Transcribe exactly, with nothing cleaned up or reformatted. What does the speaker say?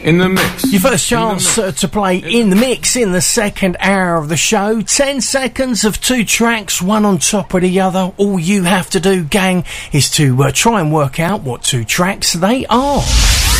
In the mix. Your first chance uh, to play in the mix in the second hour of the show. Ten seconds of two tracks, one on top of the other. All you have to do, gang, is to uh, try and work out what two tracks they are.